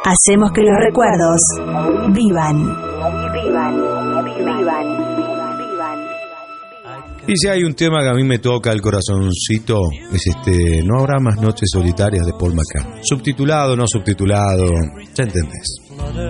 Hacemos que los recuerdos vivan. Y si hay un tema que a mí me toca el corazoncito, es No habrá más noches solitarias de Paul McCartney. Subtitulado, no subtitulado, ya entendés.